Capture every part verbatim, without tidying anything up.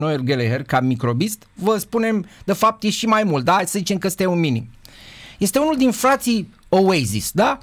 Noel Gallagher, ca microbist, vă spunem, de fapt e și mai mult, da? Să zicem că este un minim. Este unul din frații Oasis, da?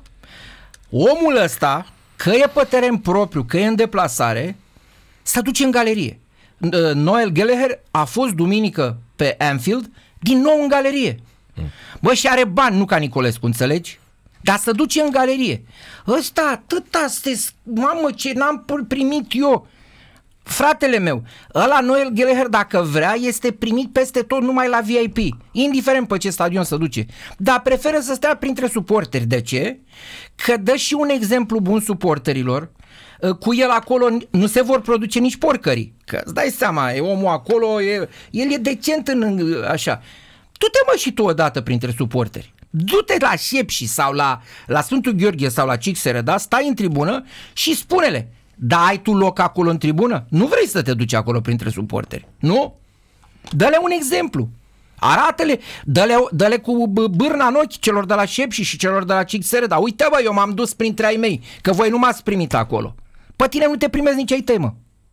Omul ăsta, că e pe teren propriu, că e în deplasare, se duce în galerie. Noel Gallagher a fost duminică pe Anfield, din nou în galerie. Bă, și are bani, nu ca Nicolescu, înțelegi? Dar se duce în galerie. Ăsta atâta ste... Mamă, ce n-am primit eu. Fratele meu, ăla Noel Gallagher, dacă vrea, este primit peste tot numai la V I P, indiferent pe ce stadion se duce. Dar preferă să stea printre suporteri. De ce? Că dă și un exemplu bun suporterilor. Cu el acolo nu se vor produce nici porcării. Că îți dai seama, e omul acolo, e, el e decent în așa. Du-te mă și tu odată printre suporteri. Du-te la Șepși sau la, la Sfântul Gheorghe sau la Cixere, da? Stai în tribună și spune-le: da, ai tu loc acolo în tribună? Nu vrei să te duci acolo printre suporteri, nu? Dă-le un exemplu. Arată-le, dă-le, dă-le cu bârna în ochi celor de la Șepși și celor de la Cixere. Dar uite bă, eu m-am dus printre ai mei, că voi nu m-ați primit acolo. Pe tine nu te primezi nici ai temă.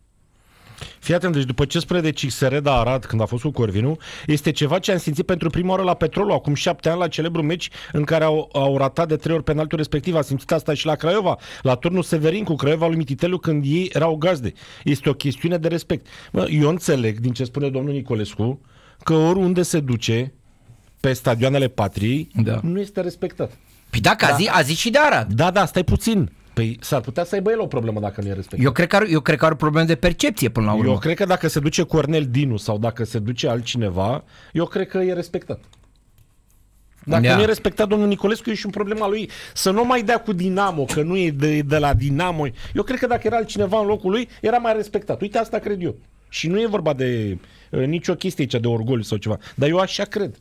Fii atent, deci după ce spune de Cixere, da, Arad, când a fost cu Corvinu, este ceva ce am simțit pentru prima oară la Petrolul, acum șapte ani, la celebrul meci în care au, au ratat de trei ori penaltul respectiv. A simțit asta și la Craiova, la turnul Severin cu Craiova lui Mititelu, când ei erau gazde. Este o chestiune de respect. Bă, eu înțeleg din ce spune domnul Nicolescu că oriunde se duce pe stadioanele patriei, da, nu este respectat. Păi da, că da. A, zi, a zis și de Arad. Da, da, stai puțin. Păi s-ar putea să aibă el o problemă dacă nu e respectat. Eu cred că are, eu cred că are o problemă de percepție până la urmă. Eu cred că dacă se duce Cornel Dinu sau dacă se duce altcineva, eu cred că e respectat. Dacă yeah. nu e respectat domnul Nicolescu, e și un problema lui să nu mai dea cu Dinamo, că nu e de, de la Dinamo. Eu cred că dacă era altcineva în locul lui, era mai respectat. Uite, asta cred eu. Și nu e vorba de uh, nicio chestie aici de orgoliu sau ceva. Dar eu așa cred.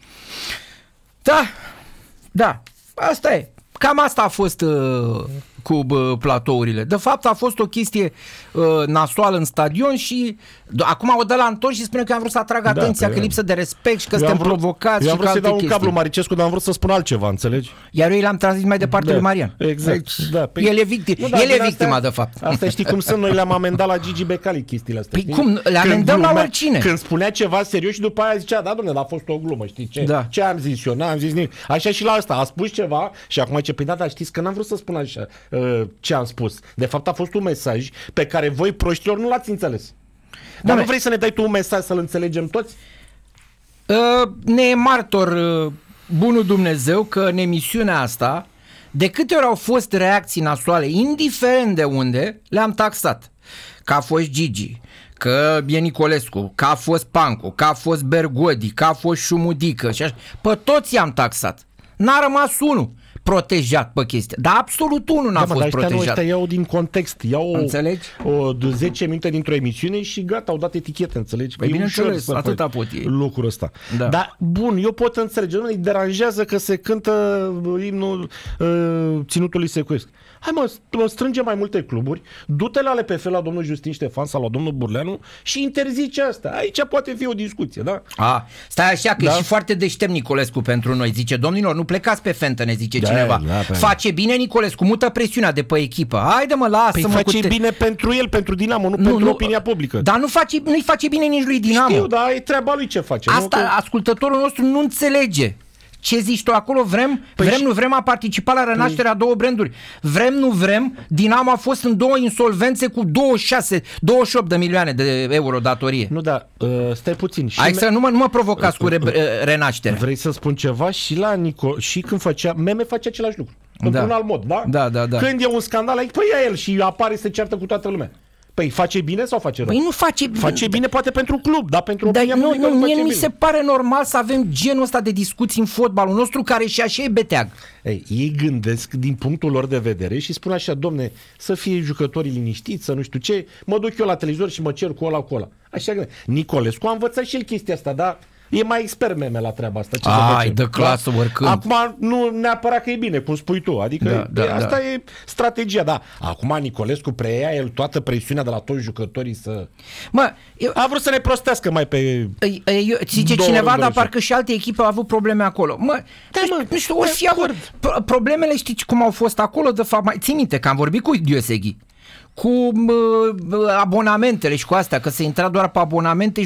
Da, da, asta e. Cam asta a fost uh, cu uh, platourile. De fapt a fost o chestie uh, nasoală în stadion și d- acum o dă la întors și spune că am vrut să atrag da, atenția, că lipsă de respect și că suntem vrut, provocați și că alte chestii. Eu am vrut să-i dau un cablu Maricescu, dar am vrut să spun altceva, înțelegi? Iar eu l-am transmis mai departe da, lui Marian. Exact. Deci, da, pe... El e, victim, nu, da, el e victima, astea, de fapt. Asta știi cum sunt, noi le-am amendat la Gigi Becali chestiile astea. Păi cum? Le amendăm la oricine. Când spunea ceva serios și după aia zicea, da, dom'le, a fost o glumă, știi ce? Da. Ce am zis eu? N-am zis nimic. Așa și la asta, a spus ceva și acum ce, păi da, dar știți că n-am vrut să spun așa uh, ce am spus. De fapt a fost un mesaj pe care voi proștilor nu l-ați înțeles. Dar da, nu vrei să ne dai tu un mesaj să-l înțelegem toți? Uh, ne e martor uh, bunul Dumnezeu că în emisiunea asta, de câte ori au fost reacții nasoale, indiferent de unde, le-am taxat. Că a fost Gigi, că e Nicolescu, că a fost Pancu, că a fost Bergodi, că a fost Șumudică și așa. Pe toți i-am taxat. N-a rămas unul protejat pe chestia. Dar absolut unul n-a da, fost protejat. Nu, ăștia iau din context. Iau înțelegi? O, o zece minute dintr-o emisiune și gata, au dat etichete, înțelegi? Păi bineînțeles, atâta pot ei. Lucrul ăsta. Da. Dar, bun, eu pot înțelege. Nu, îi deranjează că se cântă imnul uh, Ținutului Secuiesc. Hai mă, mă strânge mai multe cluburi, du-te la L P F, la domnul Justin Ștefan sau la domnul Burleanu și interzice asta. Aici poate fi o discuție, da? A, stai așa, că da? E și foarte deștept Nicolescu pentru noi. Zice, domnilor, nu plecați pe fentă, ne zice da, cineva. Da, face bine Nicolescu, mută presiunea de pe echipă. Haide mă, lasă-mă. Păi face te... bine pentru el, pentru Dinamo, nu, nu pentru nu, opinia publică. Dar nu face, nu-i face bine nici lui Dinamo. Știu, dar e treaba lui ce face. Asta, nu? Că... ascultătorul nostru nu înțelege. Ce zici tu acolo? Vrem, păi vrem, și... nu vrem, a participat la renașterea păi... două branduri. Vrem, nu vrem, Dinamo a fost în două insolvențe cu douăzeci și șase, douăzeci și opt de milioane de euro datorie. Nu, da, uh, stai puțin. Și Ai me... să nu mă, nu mă provocați uh, cu re... renașterea. Vrei să spun ceva? Și la Nico, și când făcea, Meme face același lucru. Într-un da. alt mod, da? Da, da, da. Când e un scandal aici, păi ia el și apare, se ceartă cu toată lumea. Păi face bine sau face rău? Păi nu face bine. Face bine poate pentru club, dar pentru dar opinia nu, publică nu, nu mie face mi bine. se pare normal să avem genul ăsta de discuții în fotbalul nostru care și așa e beteag. Ei, ei gândesc din punctul lor de vedere și spun așa, domne, să fie jucătorii liniștiți, să nu știu ce, mă duc eu la televizor și mă cer cu ăla, cu ăla. Așa gândesc. Nicolescu a învățat și el chestia asta, dar e mai expert Meme la treaba asta. Ce Ai, de clasă da? Oricând. Acum nu neapărat că e bine, cum spui tu. Adică da, e, da, asta da. e strategia, da. Acum Nicolescu preia el toată presiunea de la toți jucătorii să... Mă, eu... A vrut să ne prostească mai pe... Eu, zice cineva, dar parcă și alte echipe au avut probleme acolo. Mă, da, mă, nu știu, o fi avut... Problemele știți cum au fost acolo, de fapt, mai ții minte că am vorbit cu Dioseghi. cu uh, abonamentele și cu astea, că se intra doar pe abonamente